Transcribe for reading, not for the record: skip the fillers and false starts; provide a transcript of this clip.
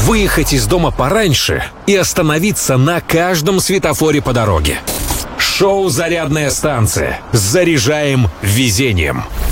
выехать из дома пораньше и остановиться на каждом светофоре по дороге. Шоу «Зарядная станция». Заряжаем везением.